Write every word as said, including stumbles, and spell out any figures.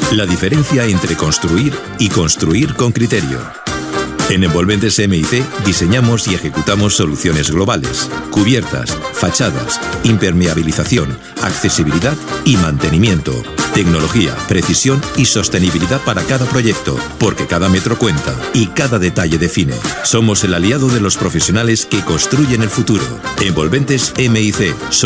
La diferencia entre construir y construir con criterio. En Envolventes M I C diseñamos y ejecutamos soluciones globales, cubiertas, fachadas, impermeabilización, accesibilidad y mantenimiento. Tecnología, precisión y sostenibilidad para cada proyecto, porque cada metro cuenta y cada detalle define. Somos el aliado de los profesionales que construyen el futuro. Envolventes M I C.